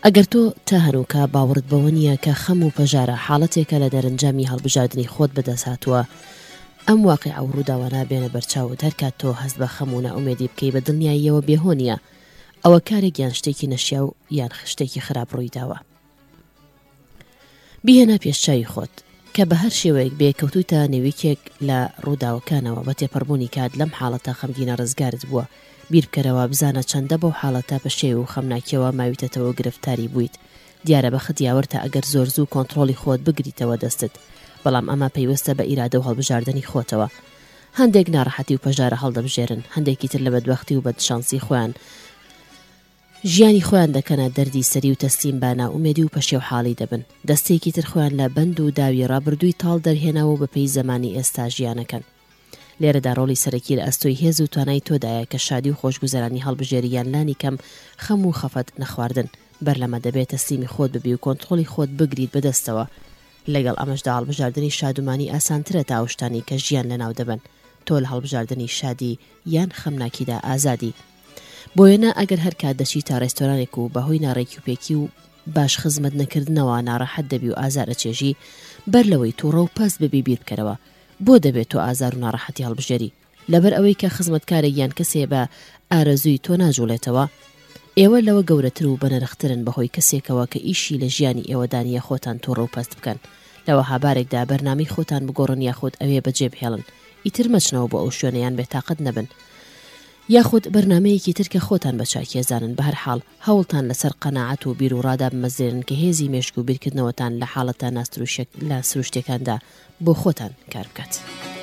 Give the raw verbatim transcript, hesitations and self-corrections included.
ئەگەر تۆ تا هەنووکە باوەڕت بەوە نییە کە خەم و پەژارە حاڵەتێکە لە دەرەنجامی هەڵبژاردننی خۆت بەدەست هاتووە، ئەم واقعە و ڕووداوانە بێنە بەرچاوت هەر کات تۆ هەست بە خەم و نائومێدی بکەی بە دڵنیاییەوە بێهۆ نییە ئەوە کارێک یان شتێکی نەشیا و یان شتێکی خراپ ڕووی داوە. بیهێنا پێشچاوی خۆت کە بە هەر شێوەیەک بێکەوتوتە نێویکێک لە ڕووداوەکانەوە بە تێپەڕبوونی کات لەم حاڵەتە خەمگینە ڕزگارت بووە، بیر بکەرەوە بزانە چەندە بەو حاڵەتە پەشێ و خەمناکیەوە ماویتەتەوە گرفتاری بوویت. دیارە بە خەتیاوەرتە ئەگەر زۆر زوو کۆنتڕۆڵی خۆت بگریتەوە دەستت، بەڵام ئەمە پەیوەستە بە ئیرادە و هەڵبژاردننی خۆتەوە. هەندێک ناڕەحەتی و پەژارە هەڵدەبژێرن، هەندێکی تر لە بەدبەختی و بەدشانسی خۆیان ژیانی خۆیان دەکەنە دەردی سەری و تەسلیم بە نائومێدی و پەشێ و حاڵی دەبن. دەستێکی تر خۆیان لە بەند و داوی ڕابردووی تاڵ دەرهێناوە و بەپێی زەمانی ئێستا ژیانەکەن. لێرەدا ڕۆڵی سەرەکی لە ئەستۆی هێز و توانای تۆدایە کە شادی و خۆشگوزەرانی هەڵبژێری یان لانی کەم خەم و خەفەت نەخواردن. بەرلەمە دەبێت تەسلیمی خۆت ببی و کۆنتڕۆڵی خۆت بگریت بەدەستەوە. لەگەڵ ئەمەشدا هەڵبژاردننی شادومانی ئاسانترە تا ئەو شتانی کە ژیان لەناو دەبن. تۆ لە هەڵبژاردننی شادی یان خەمناکیدا ئازادی. بۆیەنە ئەگەر هەر کات دەچی تا ڕێستۆرانێک و بەهۆی ناڕێکی و پێکی و باش خزمەت نەکردنەوە ناڕەحەت دەبی و ئازارە چێژی، بەر لەوەی تووڕە و پەس ببی بیر بکەرەوە. بۆ دەبێت تۆ ئازار و ناڕەحەتی هەڵبژێری؟ لەبەر ئەوەی کە خزمەتکارێک یان کەسێ بە ئارەزووی تۆ ناجوڵێتەوە؟ ئێوە لەوە گەورەتر و بەنرخترن بەهۆی کەسێکەوە کە ئیشی لە ژیانی ئێوەدانیە خۆتان تووڕە و پەست بکەن. لەوە هابارێکدا بەرنامەی خۆتان بگۆڕن یاخود ئەوێ بەجێ بهێڵن، ئیتر مەچنەوە بۆ ئەو شوێنەیان بێتاقەت نەبن، یاخود بەرنمەیەکی تر کە خۆتان بە چاکێزانن. بە هەر حاڵ هەوڵتان لەسەر قەناعەت و بیر و ڕادا بمەزێرن کە هێزی مێشک و بیرکردنەوەتان لە حاڵەتە ناسروشتەکاندا بۆ خۆتان کار بکات.